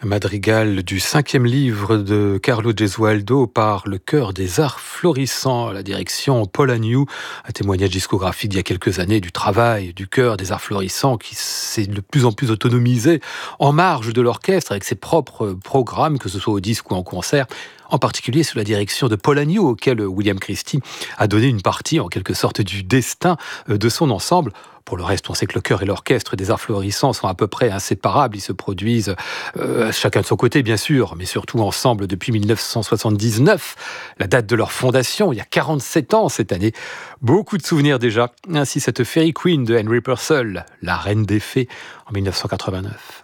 Madrigal du 5e livre de Carlo Gesualdo par le chœur des arts florissants à la direction Paul Agnew, un témoignage discographique d'il y a quelques années du travail du chœur des arts florissants qui s'est de plus en plus autonomisé en marge de l'orchestre avec ses propres programmes, que ce soit au disque ou en concert, en particulier sous la direction de Paul Agnew, auquel William Christie a donné une partie en quelque sorte du destin de son ensemble. Pour le reste, on sait que le chœur et l'orchestre des arts florissants sont à peu près inséparables. Ils se produisent chacun de son côté, bien sûr, mais surtout ensemble depuis 1979, la date de leur fondation, il y a 47 ans cette année. Beaucoup de souvenirs déjà. Ainsi cette Fairy Queen de Henry Purcell, la reine des fées, en 1989.